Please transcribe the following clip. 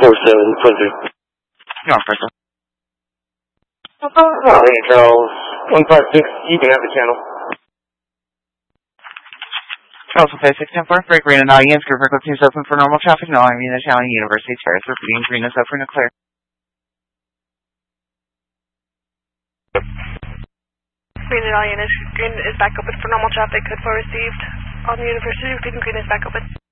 4723. No, Crystal. Charles 156, you can have the channel. Charles 15610 Break green and all units, group record teams open for normal traffic, no alarm unit channel, University Terrace, repeating green is open and clear. Green and all units, green is back open for normal traffic, code 4 received. On the University, green is back open.